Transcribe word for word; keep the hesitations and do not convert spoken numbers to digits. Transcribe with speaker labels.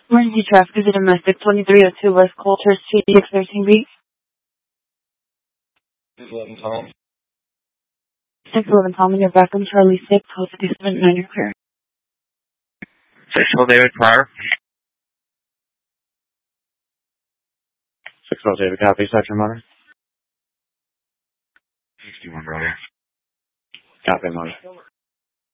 Speaker 1: Emergency traffic is a domestic twenty-three oh two West Coulter Street, six thirteen B.
Speaker 2: six eleven Tom.
Speaker 1: six eleven Tom, and you're back on Charlie six, hold fifty-seven nine, you're clear.
Speaker 2: six oh David Pryor.
Speaker 3: six oh David, copy, section motor.
Speaker 2: sixty-one, brother.
Speaker 3: Copy, motor.